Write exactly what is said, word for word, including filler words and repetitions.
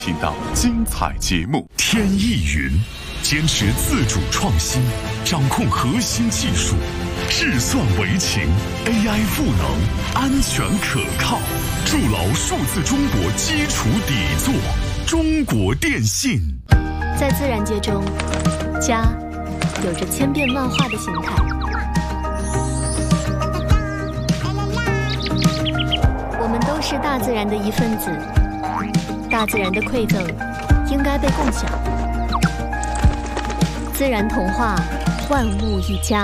听到精彩节目。天翼云坚持自主创新，掌控核心技术，智算为情 ，A I 赋能，安全可靠，筑牢数字中国基础底座。中国电信。 在自然界中，家有着千变万化的形态。我们都是大自然的一份子，大自然的馈赠应该被共享。自然童话，万物一家。